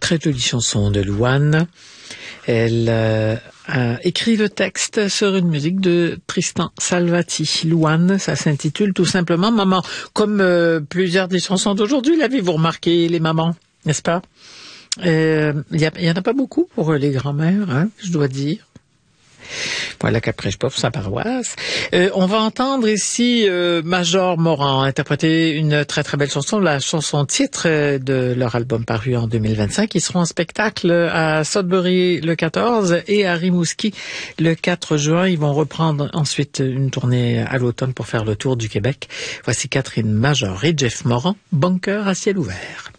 très jolie chanson de Louane. Elle a écrit le texte sur une musique de Tristan Salvati. Louane, ça s'intitule tout simplement Maman. Comme plusieurs des chansons d'aujourd'hui, l'avez-vous remarqué, les mamans, n'est-ce pas? Il y en a pas beaucoup pour les grands-mères, hein, je dois dire. Voilà qu'après je pas pour sa paroisse. On va entendre ici Major Morand interpréter une très très belle chanson, la chanson titre de leur album paru en 2025. Ils seront en spectacle à Sudbury le 14 et à Rimouski le 4 juin. Ils vont reprendre ensuite une tournée à l'automne pour faire le tour du Québec. Voici Catherine Major et Jeff Morand, Bunker à ciel ouvert.